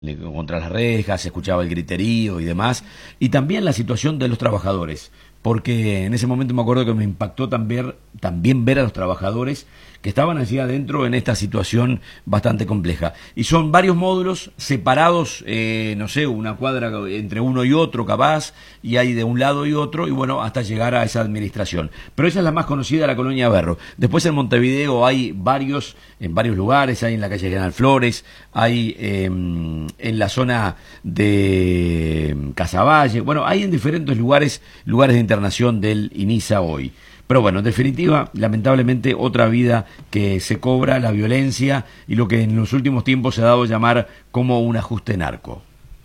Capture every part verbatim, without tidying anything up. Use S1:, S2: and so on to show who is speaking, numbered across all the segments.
S1: contra las rejas, se escuchaba el griterío y demás, y también la situación de los trabajadores, porque en ese momento me acuerdo que me impactó también, también ver a los trabajadores que estaban allí adentro en esta situación bastante compleja. Y son varios módulos separados, eh, no sé, una cuadra entre uno y otro capaz, y hay de un lado y otro, y bueno, hasta llegar a esa administración. Pero esa es la más conocida, la Colonia Berro. Después en Montevideo hay varios, en varios lugares, hay en la calle General Flores, hay eh, en la zona de Casaballe, bueno, hay en diferentes lugares, lugares de internación del INISA hoy. Pero bueno, en definitiva, lamentablemente otra vida que se cobra, la violencia y lo que en los últimos tiempos se ha dado a llamar como un ajuste narco.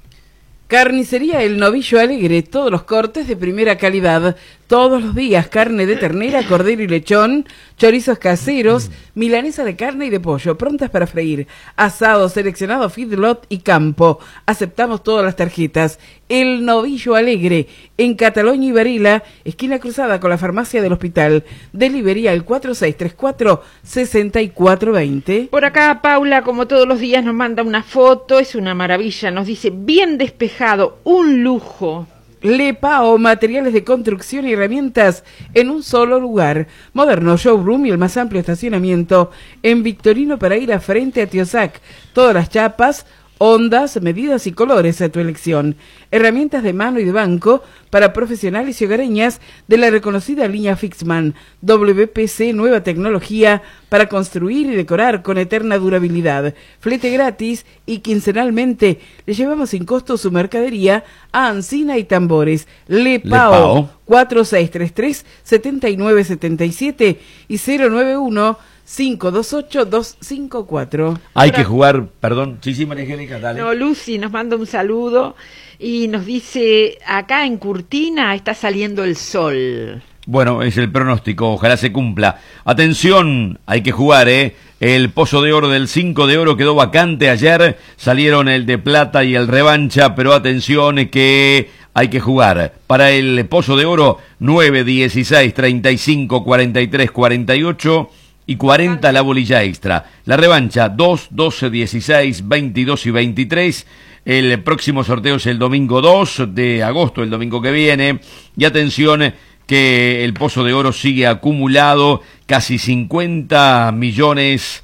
S2: Carnicería El Novillo Alegre, todos los cortes de primera calidad, todos los días, carne de ternera, cordero y lechón, chorizos caseros, milanesa de carne y de pollo, prontas para freír, asado, seleccionado, feedlot y campo. Aceptamos todas las tarjetas. El Novillo Alegre, en Cataluña y Varela, esquina cruzada con la farmacia del hospital. Delivería el cuatro seis tres cuatro, seis cuatro dos cero.
S3: Por acá Paula, como todos los días, nos manda una foto, es una maravilla, nos dice bien despejado, un lujo.
S2: Lepao, materiales de construcción y herramientas en un solo lugar. Moderno showroom y el más amplio estacionamiento en Victorino Pereira frente a Tiosac. Todas las chapas, ondas, medidas y colores a tu elección. Herramientas de mano y de banco para profesionales y hogareñas de la reconocida línea Fixman. W P C, nueva tecnología para construir y decorar con eterna durabilidad. Flete gratis y quincenalmente le llevamos sin costo su mercadería a Ancina y Tambores. Lepao, Lepao. cuatro seis tres tres, siete nueve siete siete y cero nueve uno, cinco dos ocho, dos cinco cuatro.
S1: Hay que jugar, perdón, sí, sí, María Angélica, dale.
S3: No, Lucy nos manda un saludo y nos dice, acá en Curtina está saliendo el sol.
S1: Bueno, es el pronóstico, ojalá se cumpla. Atención, hay que jugar, ¿eh? El Pozo de Oro del cinco de Oro quedó vacante ayer, salieron el de Plata y el Revancha, pero atención que hay que jugar. Para el Pozo de Oro, nueve, dieciséis, treinta y cinco, cuarenta y tres, cuarenta y ocho... y cuarenta la bolilla extra. La revancha, dos, doce, dieciséis, veintidós y veintitrés. El próximo sorteo es el domingo dos de agosto, el domingo que viene. Y atención que el Pozo de Oro sigue acumulado casi cincuenta millones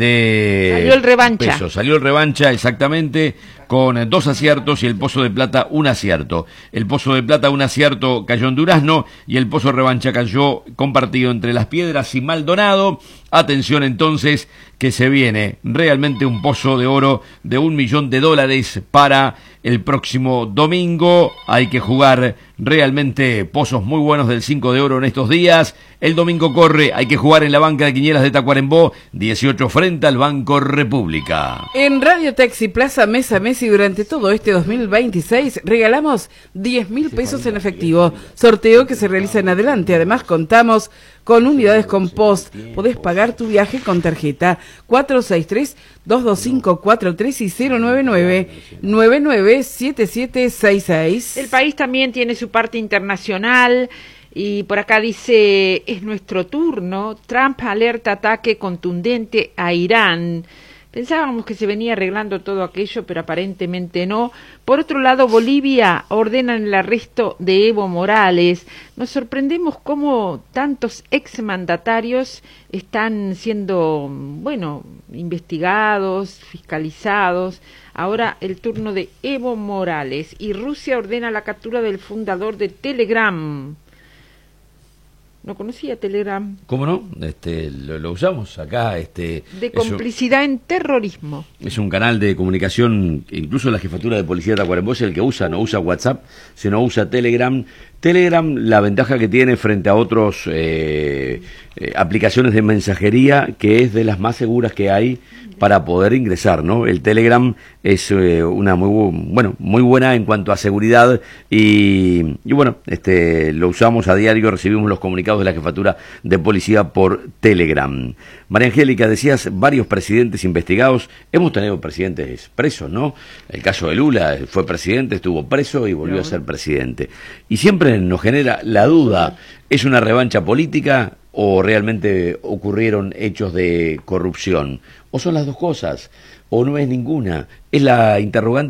S1: de
S3: Salió el revancha.
S1: pesos. Salió el revancha, exactamente, con dos aciertos y el Pozo de Plata un acierto. El Pozo de Plata un acierto cayó en Durazno y el Pozo de Revancha cayó compartido entre Las Piedras y Maldonado. Atención entonces que se viene realmente un Pozo de Oro de un millón de dólares para el próximo domingo. Hay que jugar realmente pozos muy buenos del cinco de Oro en estos días. El domingo corre, hay que jugar en la banca de Quinielas de Tacuarembó, dieciocho frente al Banco República.
S2: En Radio Taxi Plaza Mes a Mes y durante todo este dos mil veintiséis regalamos diez mil pesos en efectivo. Sorteo que se realiza en adelante. Además contamos con unidades con post. Podés pagar tu viaje con tarjeta. cuatro seis tres, dos dos cinco, cuatro tres y cero nueve nueve, nueve nueve siete siete seis seis.
S3: El país también tiene su parte internacional. Y por acá dice, es nuestro turno, Trump alerta ataque contundente a Irán. Pensábamos que se venía arreglando todo aquello, pero aparentemente no. Por otro lado, Bolivia ordena el arresto de Evo Morales. Nos sorprendemos cómo tantos exmandatarios están siendo, bueno, investigados, fiscalizados. Ahora el turno de Evo Morales. Y Rusia ordena la captura del fundador de Telegram. No conocía Telegram.
S1: ¿Cómo no? Este, lo, lo usamos acá. Este,
S3: de complicidad en terrorismo.
S1: Es un canal de comunicación, incluso la jefatura de policía de Tacuarembó es el que usa, no usa WhatsApp, sino usa Telegram. Telegram, la ventaja que tiene frente a otros eh, eh, aplicaciones de mensajería, que es de las más seguras que hay para poder ingresar, ¿no? El Telegram es eh, una muy bueno, muy buena en cuanto a seguridad y, y bueno, este lo usamos a diario, recibimos los comunicados de la jefatura de policía por Telegram. María Angélica, decías varios presidentes investigados, hemos tenido presidentes presos, ¿no? El caso de Lula, fue presidente, estuvo preso y volvió no. a ser presidente. Y siempre nos genera la duda, ¿es una revancha política? o realmente ocurrieron hechos de corrupción? ¿O son las dos cosas? ¿O no es ninguna? Es la interrogante